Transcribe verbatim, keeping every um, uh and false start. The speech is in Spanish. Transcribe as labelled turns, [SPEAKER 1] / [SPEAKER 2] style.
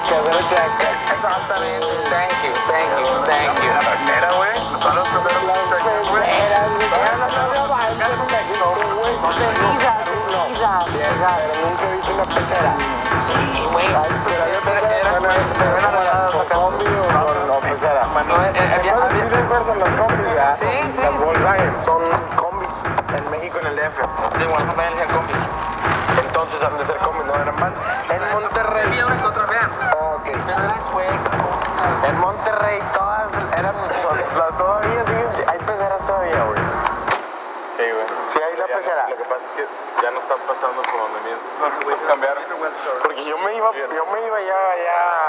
[SPEAKER 1] Exactamente. Thank you, thank you, thank you.
[SPEAKER 2] Era, güey. Son los primeros peceras, güey.
[SPEAKER 1] Eran las
[SPEAKER 3] Pero nunca he visto una pecera.
[SPEAKER 1] Sí, güey. Pero eran regaladas acá.
[SPEAKER 3] ¿Combi o con pecera?
[SPEAKER 1] No, eh, eh, había,
[SPEAKER 3] Bueno,
[SPEAKER 1] había,
[SPEAKER 3] dicen fuerzas las combis, ¿verdad?
[SPEAKER 1] Sí, sí.
[SPEAKER 3] Las Volkswagen son combis en México, en el D F.
[SPEAKER 1] de bueno, también le decían combis.
[SPEAKER 3] Entonces han de ser combis, no eran vans. En Monterrey.
[SPEAKER 1] Había una que otra fea.
[SPEAKER 3] Ok.
[SPEAKER 1] Pero eran chuecas.
[SPEAKER 3] En Monterrey todas eran, son, las todavía siguen, hay peceras todavía, güey.
[SPEAKER 2] Sí, güey.
[SPEAKER 3] Sí hay la
[SPEAKER 2] Ya no-
[SPEAKER 3] pecera.
[SPEAKER 2] Lo que pasa es que ya no están pasando por donde mismo. Cambiaron.
[SPEAKER 3] Porque yo me iba, yo me iba ya, ya